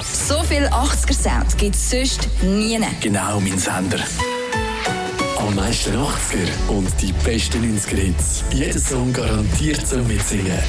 So viel 80er-Sound gibt es sonst nie. Genau, mein Sender. Am meisten 80er und die besten 90er-Hits. Jeder Song garantiert zum Mitsingen.